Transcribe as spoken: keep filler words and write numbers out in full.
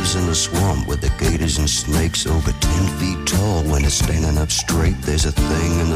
lives in the swamp with the gators and snakes over ten feet tall. When it's standing up straight, there's a thing in the